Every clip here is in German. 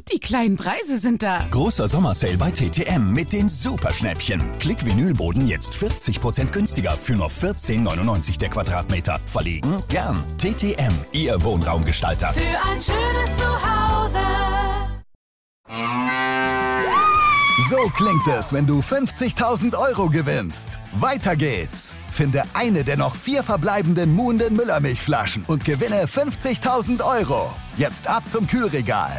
Die kleinen Preise sind da. Großer Sommersale bei TTM mit den Superschnäppchen. Klick-Vinylboden jetzt 40% günstiger für nur 14,99 der Quadratmeter. Verlegen? Gern. TTM, Ihr Wohnraumgestalter. Für ein schönes Zuhause. So klingt es, wenn du 50.000 € gewinnst. Weiter geht's. Finde eine der noch 4 verbleibenden Muhnden Müllermilchflaschen und gewinne 50.000 €. Jetzt ab zum Kühlregal.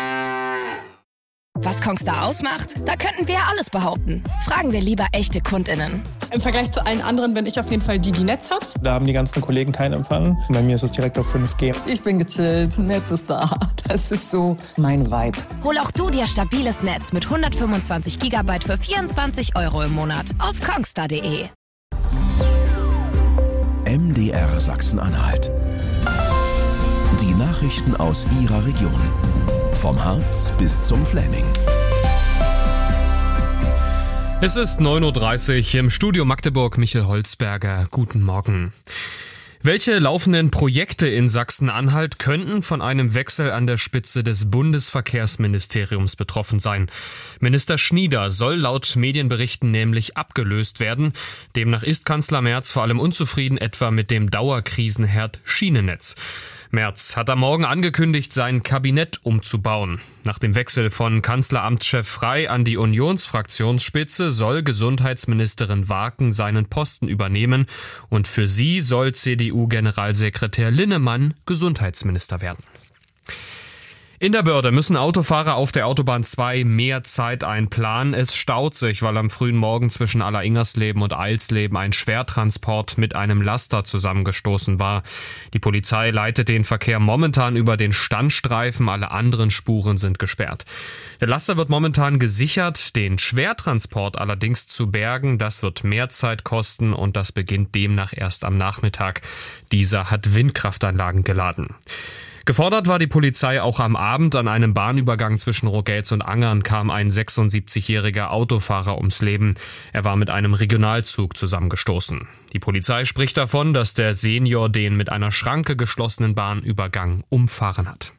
Was Kongstar ausmacht? Da könnten wir alles behaupten. Fragen wir lieber echte KundInnen. Im Vergleich zu allen anderen bin ich auf jeden Fall die Netz hat. Da haben die ganzen Kollegen keinen Empfang. Bei mir ist es direkt auf 5G. Ich bin gechillt, Netz ist da. Das ist so mein Vibe. Hol auch du dir stabiles Netz mit 125 GB für 24 € im Monat auf kongstar.de. MDR Sachsen-Anhalt. Die Nachrichten aus Ihrer Region. Vom Harz bis zum Fläming. Es ist 9.30 Uhr im Studio Magdeburg. Michael Holzberger, guten Morgen. Welche laufenden Projekte in Sachsen-Anhalt könnten von einem Wechsel an der Spitze des Bundesverkehrsministeriums betroffen sein? Minister Schnieder soll laut Medienberichten nämlich abgelöst werden. Demnach ist Kanzler Merz vor allem unzufrieden etwa mit dem Dauerkrisenherd Schienennetz. Merz hat am Morgen angekündigt, sein Kabinett umzubauen. Nach dem Wechsel von Kanzleramtschef Frey an die Unionsfraktionsspitze soll Gesundheitsministerin Warken seinen Posten übernehmen und für sie soll CDU-Generalsekretär Linnemann Gesundheitsminister werden. In der Börde müssen Autofahrer auf der Autobahn 2 mehr Zeit einplanen. Es staut sich, weil am frühen Morgen zwischen Alleringhersleben und Eilsleben ein Schwertransport mit einem Laster zusammengestoßen war. Die Polizei leitet den Verkehr momentan über den Standstreifen, alle anderen Spuren sind gesperrt. Der Laster wird momentan gesichert, den Schwertransport allerdings zu bergen, das wird mehr Zeit kosten und das beginnt demnach erst am Nachmittag. Dieser hat Windkraftanlagen geladen. Gefordert war die Polizei auch am Abend. An einem Bahnübergang zwischen Rogelz und Angern kam ein 76-jähriger Autofahrer ums Leben. Er war mit einem Regionalzug zusammengestoßen. Die Polizei spricht davon, dass der Senior den mit einer Schranke geschlossenen Bahnübergang umfahren hat.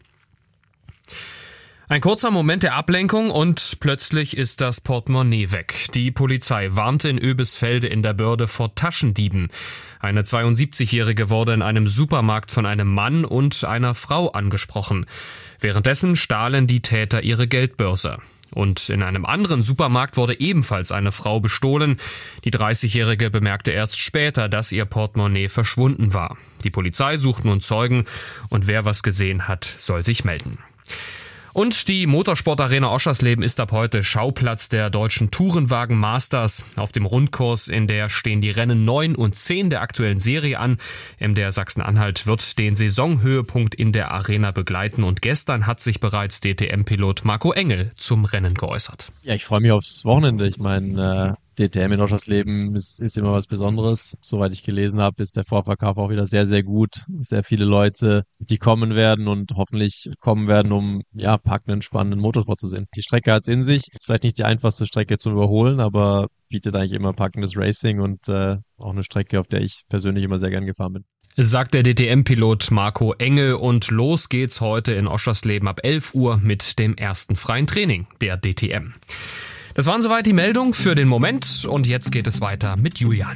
Ein kurzer Moment der Ablenkung und plötzlich ist das Portemonnaie weg. Die Polizei warnte in Oebisfelde in der Börde vor Taschendieben. Eine 72-Jährige wurde in einem Supermarkt von einem Mann und einer Frau angesprochen. Währenddessen stahlen die Täter ihre Geldbörse. Und in einem anderen Supermarkt wurde ebenfalls eine Frau bestohlen. Die 30-Jährige bemerkte erst später, dass ihr Portemonnaie verschwunden war. Die Polizei sucht nun Zeugen und wer was gesehen hat, soll sich melden. Und die Motorsportarena Oschersleben ist ab heute Schauplatz der deutschen Tourenwagen Masters. Auf dem Rundkurs in der stehen die Rennen 9 und 10 der aktuellen Serie an. MDR Sachsen-Anhalt wird den Saisonhöhepunkt in der Arena begleiten und gestern hat sich bereits DTM-Pilot Marco Engel zum Rennen geäußert. Ja, ich freue mich aufs Wochenende. Ich meine, DTM in Oschersleben ist immer was Besonderes. Soweit ich gelesen habe, ist der Vorverkauf auch wieder sehr, sehr gut. Sehr viele Leute, die kommen werden und hoffentlich kommen werden, um packenden, spannenden Motorsport zu sehen. Die Strecke hat's in sich. Vielleicht nicht die einfachste Strecke zum Überholen, aber bietet eigentlich immer packendes Racing und auch eine Strecke, auf der ich persönlich immer sehr gern gefahren bin. Sagt der DTM-Pilot Marco Engel und los geht's heute in Oschersleben ab 11 Uhr mit dem ersten freien Training der DTM. Das waren soweit die Meldungen für den Moment und jetzt geht es weiter mit Julian.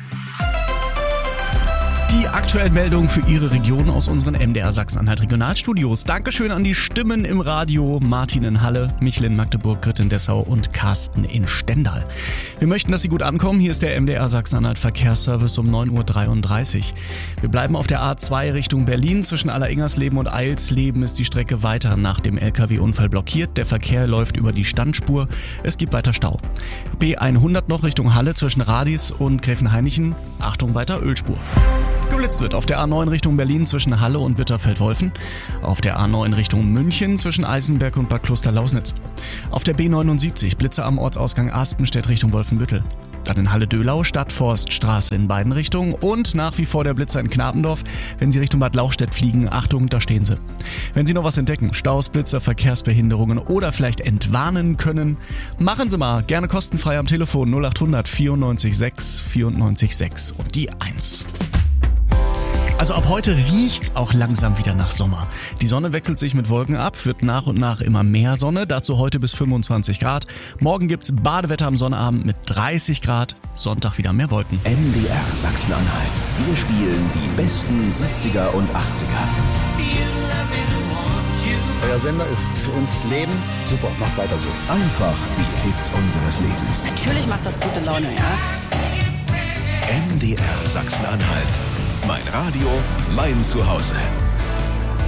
Die aktuellen Meldungen für Ihre Region aus unseren MDR Sachsen-Anhalt Regionalstudios. Dankeschön an die Stimmen im Radio. Martin in Halle, Michel in Magdeburg, Grit in Dessau und Carsten in Stendal. Wir möchten, dass Sie gut ankommen. Hier ist der MDR Sachsen-Anhalt Verkehrsservice um 9.33 Uhr. Wir bleiben auf der A2 Richtung Berlin. Zwischen Alleringhersleben und Eilsleben ist die Strecke weiter nach dem LKW-Unfall blockiert. Der Verkehr läuft über die Standspur. Es gibt weiter Stau. B100 noch Richtung Halle zwischen Radis und Gräfenhainichen. Achtung, weiter Ölspur. Geblitzt wird auf der A9 Richtung Berlin zwischen Halle und Bitterfeld-Wolfen. Auf der A9 Richtung München zwischen Eisenberg und Bad Kloster-Lausnitz. Auf der B79 Blitze am Ortsausgang Aspenstedt Richtung Wolfenbüttel. Dann in Halle-Dölau, Stadtforststraße in beiden Richtungen und nach wie vor der Blitzer in Knapendorf. Wenn Sie Richtung Bad Lauchstädt fliegen, Achtung, da stehen Sie. Wenn Sie noch was entdecken, Staus, Blitzer, Verkehrsbehinderungen oder vielleicht entwarnen können, machen Sie mal gerne kostenfrei am Telefon 0800 94 6 94 6 und die 1. Also ab heute riecht's auch langsam wieder nach Sommer. Die Sonne wechselt sich mit Wolken ab, wird nach und nach immer mehr Sonne, dazu heute bis 25 Grad. Morgen gibt's Badewetter am Sonnabend mit 30 Grad, Sonntag wieder mehr Wolken. MDR Sachsen-Anhalt. Wir spielen die besten 70er und 80er. Euer Sender ist für uns Leben. Super, macht weiter so. Einfach die Hits unseres Lebens. Natürlich macht das gute Laune, ja. MDR Sachsen-Anhalt. Mein Radio, mein Zuhause.